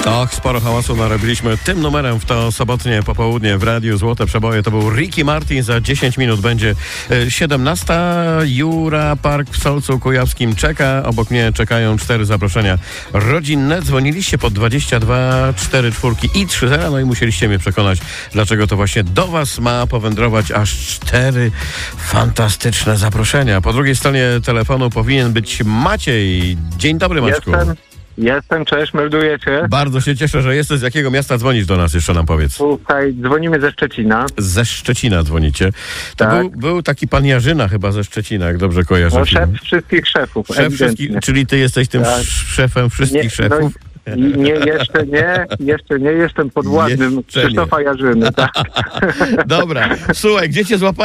Och, sporo hałasu narobiliśmy tym numerem w to sobotnie popołudnie w Radiu Złote Przeboje. To był Ricky Martin, za 10 minut będzie 17. Jura Park w Solcu Kujawskim czeka. Obok mnie czekają 4 zaproszenia rodzinne. Dzwoniliście pod 22 44 i 30, no i musieliście mnie przekonać, dlaczego to właśnie do was ma powędrować aż 4 fantastyczne zaproszenia. Po drugiej stronie telefonu powinien być Maciej. Dzień dobry, Maćku. Jestem, cześć, melduję cię. Bardzo się cieszę, że jesteś. Z jakiego miasta dzwonisz do nas? Jeszcze nam powiedz. Tutaj dzwonimy ze Szczecina. Ze Szczecina dzwonicie. To Tak. był taki pan Jarzyna chyba ze Szczecina, jak dobrze kojarzę. No, szef wszystkich szefów. Szef wszystkich, czyli ty jesteś tym Tak. szefem wszystkich szefów? Nie, jeszcze nie, jestem podwładnym Jeszcze Krzysztofa Jarzyny, tak. Dobra, słuchaj, gdzie cię złapałem?